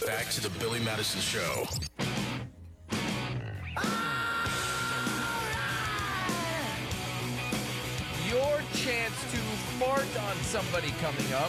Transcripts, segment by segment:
back to the Billy Madison Show. Your chance to fart on somebody coming up.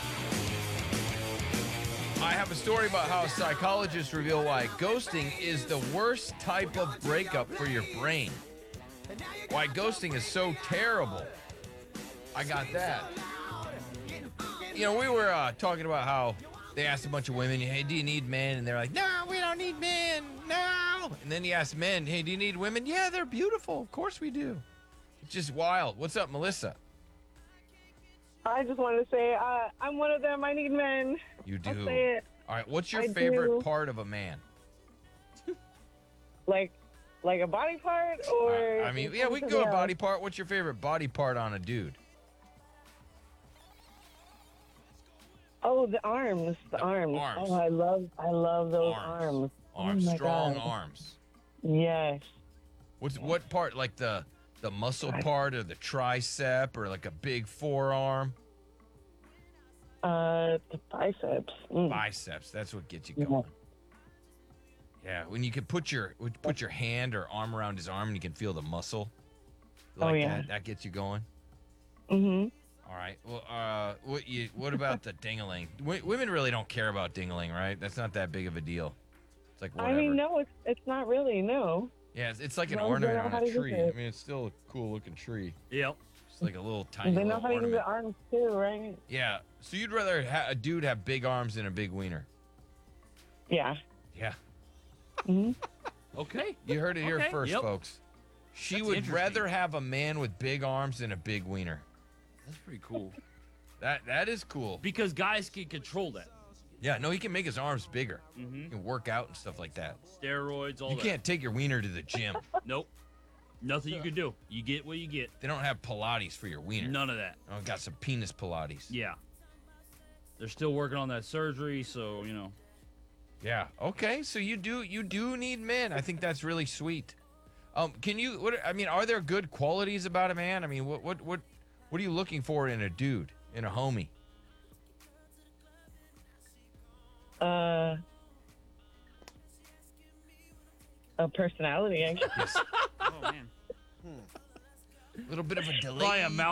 I have a story about how psychologists reveal why ghosting is the worst type of breakup for your brain. Why ghosting is so terrible. I got that. You know, we were talking about how they asked a bunch of women, hey, do you need men? And they're like, no, we don't need men, no. And then you ask men, hey, do you need women? Yeah, they're beautiful. Of course we do. It's just wild. What's up, Melissa? I just wanted to say I'm one of them. I need men. You do. I'll say it. All right, what's your I favorite do. part of a man? Like a body part, or I mean, yeah, we can go a body part. What's your favorite body part on a dude? Oh, the arms. The arms. arms. Oh, I love those arms. Arms, Oh my strong God. arms. Yes. What part? Like the muscle part, or the tricep, or like a big forearm? The biceps. Biceps. That's what gets you going. Yeah, when you can put your hand or arm around his arm and you can feel the muscle. Like that gets you going. Mm-hmm. All right. Well, what about the ding-a-ling? Women really don't care about ding-a-ling, right? That's not that big of a deal. It's like whatever. I mean, no, it's not really, no. Yeah, it's like an Well, they ornament know on how a to use tree. it. I mean, it's still a cool-looking tree. Yep. It's like a little tiny They know little how to use the ornament. arms too, right? Yeah. So you'd rather a dude have big arms than a big wiener? Yeah. Yeah. Okay. You heard it here Okay, first, yep. folks. She That's would interesting. rather have a man with big arms than a big wiener. That's pretty cool. That is cool. Because guys can control that. Yeah, no, he can make his arms bigger. He can work out and stuff like that. Steroids, all You that. can't take your wiener to the gym. Nope. Nothing you can do. You get what you get. They don't have Pilates for your wiener. None of that. Oh, got some penis Pilates. Yeah. They're still working on that surgery, so, you know. Yeah. Okay. So you do need men. I think that's really sweet. Can you? Are there good qualities about a man? I mean, what are you looking for in a dude, in a homie? A personality, I guess. Oh man. A little bit of a delay. Probably a mouth